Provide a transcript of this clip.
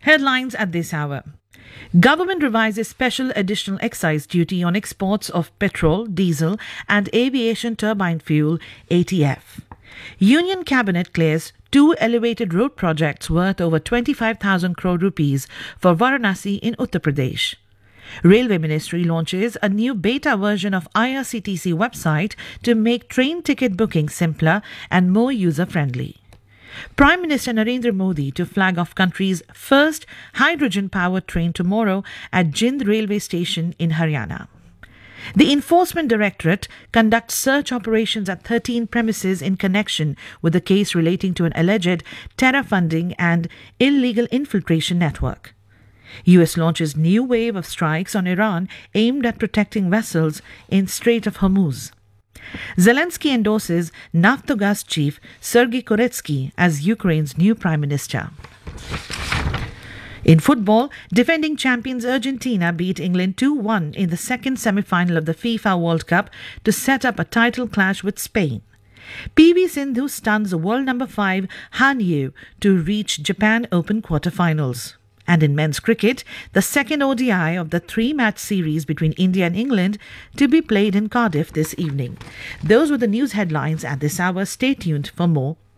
Headlines at this hour. Government revises special additional excise duty on exports of petrol, diesel and aviation turbine fuel ATF. Union Cabinet clears 2 elevated road projects worth over 25,000 crore rupees for Varanasi in Uttar Pradesh. Railway Ministry launches a new beta version of IRCTC website to make train ticket booking simpler and more user-friendly. Prime Minister Narendra Modi to flag off country's first hydrogen-powered train tomorrow at Jind railway station in Haryana. The Enforcement Directorate conducts search operations at 13 premises in connection with the case relating to an alleged terror funding and illegal infiltration network. US launches new wave of strikes on Iran aimed at protecting vessels in Strait of Hormuz. Zelensky endorses Naftogaz chief Sergei Koretsky as Ukraine's new prime minister. In football, defending champions Argentina beat England 2-1 in the second semi-final of the FIFA World Cup to set up a title clash with Spain. PV Sindhu stuns world number 5 Han Yu to reach Japan Open quarter-finals. And in men's cricket, the second ODI of the 3-match series between India and England to be played in Cardiff this evening. Those were the news headlines at this hour. Stay tuned for more.